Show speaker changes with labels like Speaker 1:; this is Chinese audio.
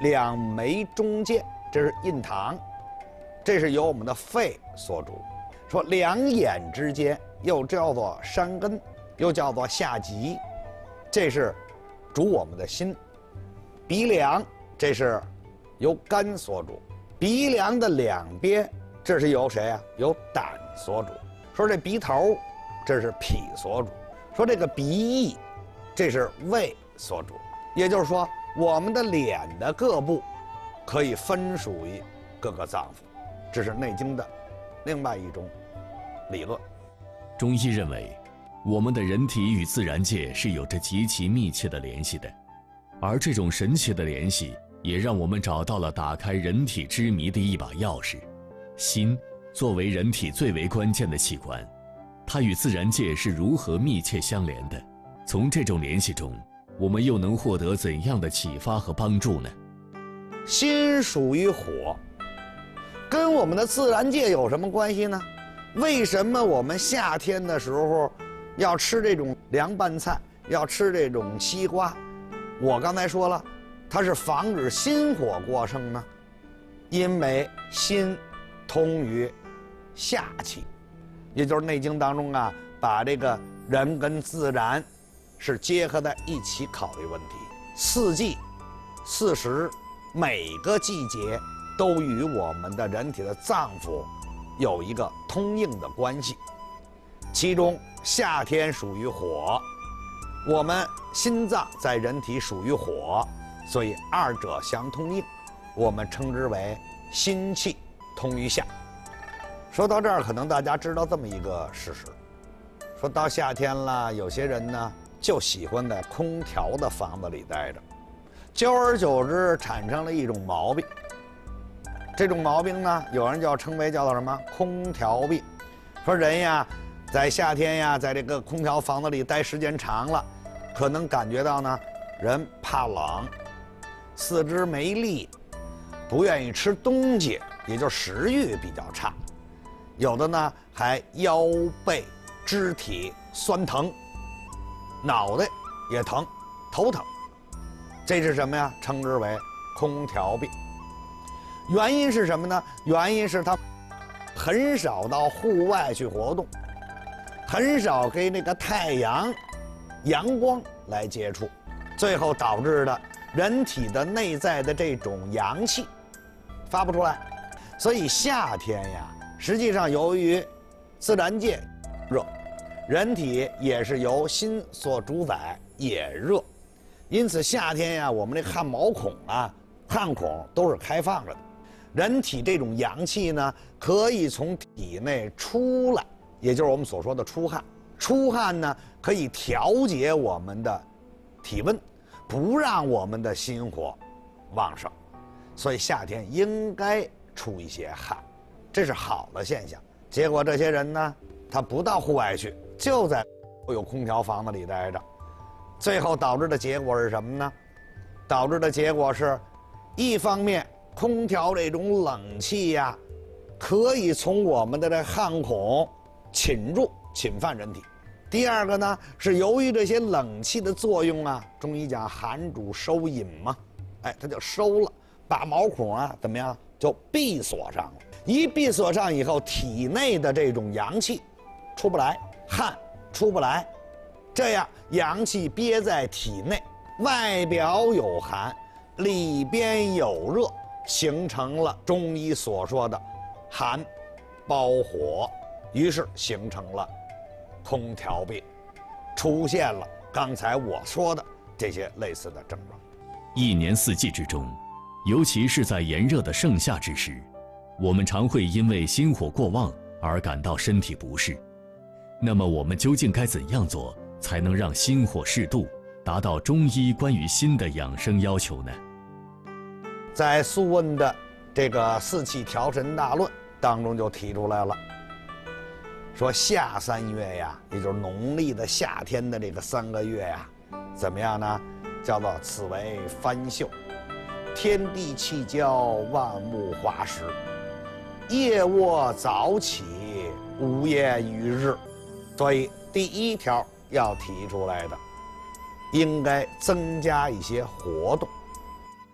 Speaker 1: 两眉中间，这是印堂，这是由我们的肺所主。说两眼之间，又叫做山根，又叫做下棘，这是主我们的心。鼻梁，这是由肝所主。鼻梁的两边，这是由谁啊？由胆所主。说这鼻头，这是脾所主。说这个鼻翼，这是胃所主。也就是说，我们的脸的各部可以分属于各个脏腑，这是《内经》的另外一种理论。
Speaker 2: 中医认为，我们的人体与自然界是有着极其密切的联系的，而这种神奇的联系也让我们找到了打开人体之谜的一把钥匙。心作为人体最为关键的器官，它与自然界是如何密切相连的？从这种联系中，我们又能获得怎样的启发和帮助呢？
Speaker 1: 心属于火，跟我们的自然界有什么关系呢？为什么我们夏天的时候要吃这种凉拌菜，要吃这种西瓜？我刚才说了，它是防止心火过盛呢，因为心通于夏气，也就是《内经》当中啊，把这个人跟自然是结合在一起考虑问题。四季、四时，每个季节都与我们的人体的脏腑有一个通应的关系。其中夏天属于火，我们心脏在人体属于火，所以二者相通应，我们称之为心气通于夏。说到这儿，可能大家知道这么一个事实，说到夏天了，有些人呢就喜欢在空调的房子里待着，久而久之产生了一种毛病。这种毛病呢，有人叫称为叫做什么空调病。说人呀，在夏天呀，在这个空调房子里待时间长了，可能感觉到呢，人怕冷，四肢没力，不愿意吃东西，也就食欲比较差。有的呢还腰背肢体酸疼，脑袋也疼，头疼。这是什么呀？称之为空调病。原因是什么呢？原因是他很少到户外去活动，很少跟那个太阳、阳光来接触，最后导致的人体的内在的这种阳气发不出来。所以夏天呀，实际上由于自然界热，人体也是由心所主宰，也热，因此夏天呀，我们这汗毛孔啊、汗孔都是开放着的。人体这种阳气呢，可以从体内出来，也就是我们所说的出汗。出汗呢，可以调节我们的体温，不让我们的心火旺盛。所以夏天应该出一些汗，这是好的现象。结果这些人呢，他不到户外去，就在有空调房子里待着，最后导致的结果是什么呢？导致的结果是，一方面空调这种冷气呀，可以从我们的这汗孔侵犯人体。第二个呢，是由于这些冷气的作用啊，中医讲寒主收引嘛，哎，它就收了，把毛孔啊怎么样就闭锁上了。一闭锁上以后，体内的这种阳气出不来，汗出不来，这样阳气憋在体内，外表有寒，里边有热，形成了中医所说的寒包火，于是形成了空调病，出现了刚才我说的这些类似的症状。
Speaker 2: 一年四季之中，尤其是在炎热的盛夏之时，我们常会因为心火过旺而感到身体不适。那么我们究竟该怎样做，才能让心火适度，达到中医关于心的养生要求呢？
Speaker 1: 在《素问》的这个四气调神大论当中就提出来了，说夏三月呀，也就是农历的夏天的这个3个月呀，怎么样呢？叫做此为番秀，天地气交，万物化时，夜卧早起，无厌于日。所以第一条要提出来的，应该增加一些活动。